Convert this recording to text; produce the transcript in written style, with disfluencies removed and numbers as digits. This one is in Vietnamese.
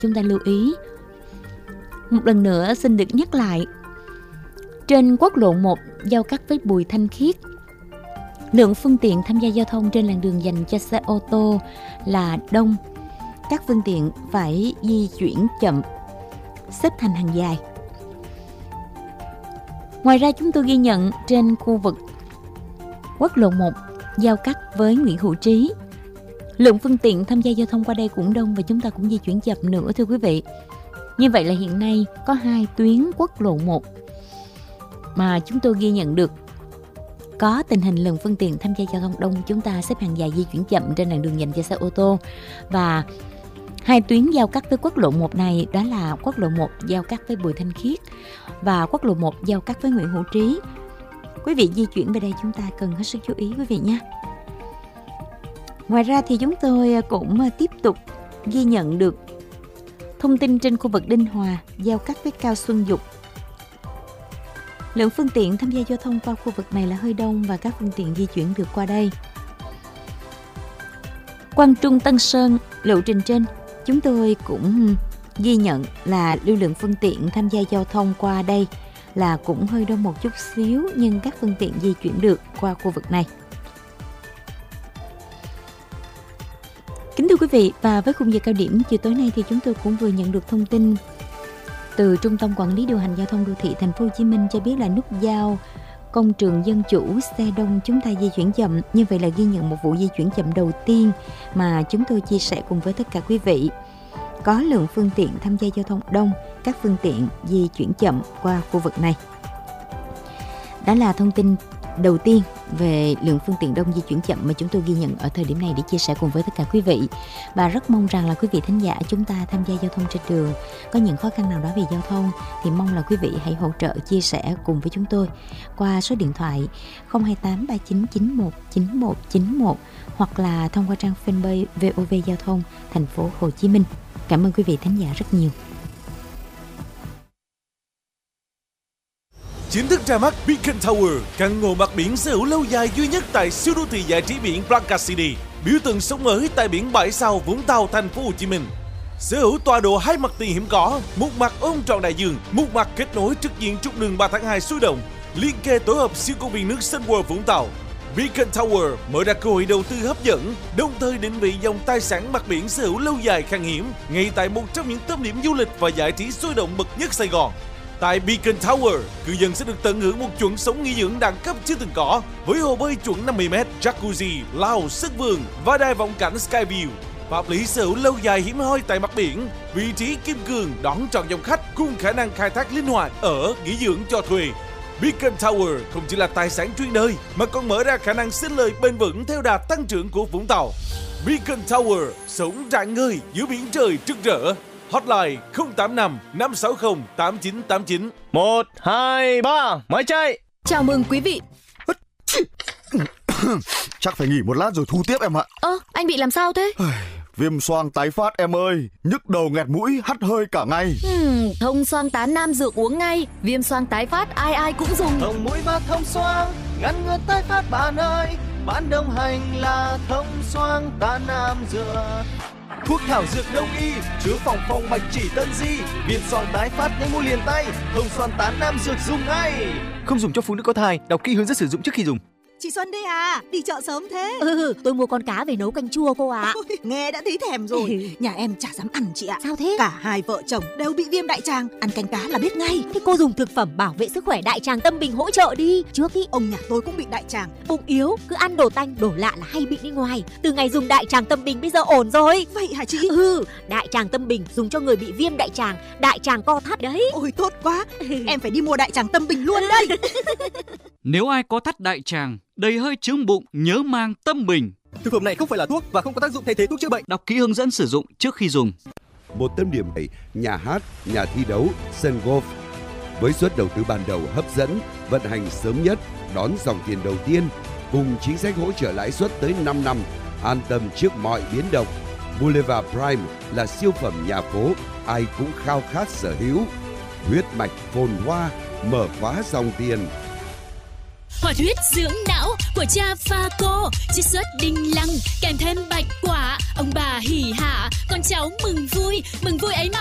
chúng ta lưu ý. Một lần nữa xin được nhắc lại, trên quốc lộ 1 giao cắt với Bùi Thanh Khiết, lượng phương tiện tham gia giao thông trên làn đường dành cho xe ô tô là đông. Các phương tiện phải di chuyển chậm, xếp thành hàng dài. Ngoài ra chúng tôi ghi nhận trên khu vực quốc lộ 1 giao cắt với Nguyễn Hữu Trí, lượng phương tiện tham gia giao thông qua đây cũng đông và chúng ta cũng di chuyển chậm nữa thưa quý vị. Như vậy là hiện nay có 2 tuyến quốc lộ 1 mà chúng tôi ghi nhận được có tình hình lượng phương tiện tham gia giao thông đông, chúng ta xếp hàng dài di chuyển chậm trên làn đường dành cho xe ô tô. Và 2 tuyến giao cắt với quốc lộ 1 này đó là quốc lộ 1 giao cắt với Bùi Thanh Khiết và quốc lộ 1 giao cắt với Nguyễn Hữu Trí. Quý vị di chuyển về đây chúng ta cần hết sức chú ý quý vị nhé. Ngoài ra thì chúng tôi cũng tiếp tục ghi nhận được thông tin trên khu vực Đinh Hòa giao cắt với Cao Xuân Dục. Lượng phương tiện tham gia giao thông qua khu vực này là hơi đông và các phương tiện di chuyển được qua đây. Quang Trung Tân Sơn, lộ trình trên chúng tôi cũng ghi nhận là lưu lượng phương tiện tham gia giao thông qua đây là cũng hơi đông một chút xíu, nhưng các phương tiện di chuyển được qua khu vực này. Kính thưa quý vị, và với khung giờ cao điểm chiều tối nay thì chúng tôi cũng vừa nhận được thông tin từ Trung tâm Quản lý điều hành giao thông đô thị Thành phố Hồ Chí Minh cho biết là nút giao Công Trường Dân Chủ xe đông chúng ta di chuyển chậm. Như vậy là ghi nhận một vụ di chuyển chậm đầu tiên mà chúng tôi chia sẻ cùng với tất cả quý vị. Có lượng phương tiện tham gia giao thông đông, các phương tiện di chuyển chậm qua khu vực này. Đó là thông tin đầu tiên về lượng phương tiện đông di chuyển chậm mà chúng tôi ghi nhận ở thời điểm này để chia sẻ cùng với tất cả quý vị. Và rất mong rằng là quý vị thính giả chúng ta tham gia giao thông trên đường có những khó khăn nào đó về giao thông thì mong là quý vị hãy hỗ trợ chia sẻ cùng với chúng tôi qua số điện thoại 028 3991 9191 hoặc là thông qua trang fanpage VOV Giao thông Thành phố Hồ Chí Minh. Cảm ơn quý vị thính giả rất nhiều. Chính thức ra mắt Beacon Tower, căn hộ mặt biển sở hữu lâu dài duy nhất tại siêu đô thị giải trí biển Playa City, biểu tượng sống mới tại biển 7 sao Vũng Tàu, Thành phố Hồ Chí Minh. Sở hữu tọa độ 2 mặt tiền hiếm có, một mặt ôm trọn đại dương, một mặt kết nối trực diện trục đường 3 tháng 2 sôi động, liên kề tổ hợp siêu công viên nước Sun World Vũng Tàu. Beacon Tower mở ra cơ hội đầu tư hấp dẫn, đồng thời định vị dòng tài sản mặt biển sở hữu lâu dài khan hiếm, ngay tại một trong những tâm điểm du lịch và giải trí sôi động bậc nhất Sài Gòn. Tại Beacon Tower, cư dân sẽ được tận hưởng một chuẩn sống nghỉ dưỡng đẳng cấp chưa từng có, với hồ bơi chuẩn 50m, jacuzzi, lao, sân vườn và đài vọng cảnh Skyview. Pháp lý sở hữu lâu dài hiếm hoi tại mặt biển, vị trí kim cương đón trọn dòng khách cùng khả năng khai thác linh hoạt ở nghỉ dưỡng cho thuê. Beacon Tower không chỉ là tài sản chuyên đời mà còn mở ra khả năng sinh lời bền vững theo đà tăng trưởng của Vũng Tàu. Beacon Tower sống rạng ngời giữa biển trời rực rỡ. Hotline 085 560 8989. 1, 2, 3, máy chạy. Chào mừng quý vị. Chắc phải nghỉ một lát rồi thu tiếp em ạ. Anh bị làm sao thế? Viêm xoang tái phát em ơi. Nhức đầu nghẹt mũi, hắt hơi cả ngày. Thông xoang tán nam dược uống ngay. Viêm xoang tái phát ai ai cũng dùng. Thông mũi và thông xoang ngăn ngừa tái phát bạn ơi. Bạn đồng hành là thông xoang tán nam dược. Thuốc thảo dược đông y chứa phòng bạch chỉ tân di. Viêm xoang tái phát nhanh mua liền tay. Thông xoang tán nam dược dùng ngay. Không dùng cho phụ nữ có thai. Đọc kỹ hướng dẫn sử dụng trước khi dùng. Chị Xuân đây à, đi chợ sớm thế? Tôi mua con cá về nấu canh chua cô ạ. Ôi, nghe đã thấy thèm rồi. Nhà em chả dám ăn chị ạ. Sao thế? Cả hai vợ chồng đều bị viêm đại tràng, ăn canh cá là biết ngay. Thế cô dùng thực phẩm bảo vệ sức khỏe đại tràng Tâm Bình hỗ trợ đi. Trước ý ông nhà tôi cũng bị đại tràng. Bụng yếu, cứ ăn đồ tanh, đồ lạ là hay bị đi ngoài. Từ ngày dùng đại tràng Tâm Bình bây giờ ổn rồi. Vậy hả chị? Đại tràng Tâm Bình dùng cho người bị viêm đại tràng, đại tràng co thắt đấy. Ôi tốt quá, em phải đi mua đại tràng Tâm Bình luôn đây. Nếu ai có thắt đại tràng, đầy hơi chướng bụng, nhớ mang Tâm Bình. Thực phẩm này không phải là thuốc và không có tác dụng thay thế thuốc chữa bệnh. Đọc kỹ hướng dẫn sử dụng trước khi dùng. Một tâm điểm này, nhà hát, nhà thi đấu, sân golf. Với suất đầu tư ban đầu hấp dẫn, vận hành sớm nhất, đón dòng tiền đầu tiên, cùng chính sách hỗ trợ lãi suất tới 5 năm, an tâm trước mọi biến động. Boulevard Prime là siêu phẩm nhà phố, ai cũng khao khát sở hữu. Huyết mạch phồn hoa, mở khóa dòng tiền. Hoạt huyết dưỡng não của cha Phaco, chiết xuất đinh lăng kèm thêm bạch quả, Ông bà hỉ hả, con cháu mừng vui ấy mà.